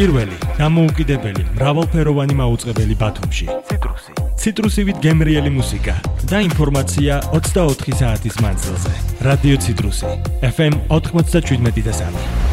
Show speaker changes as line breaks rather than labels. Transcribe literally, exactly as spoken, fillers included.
პირველი, დამოუკიდებელი, მრავალფეროვანი მაუწყებელი ბათუმში.
ციტრუსი.
ციტრუსივით გემრიელი მუსიკა და ინფორმაცია ოცდაოთხი საათის მანძილზე. რადიო ციტრუსი, ეფ ემ ოთხმოცდაშვიდმეტი და სამი.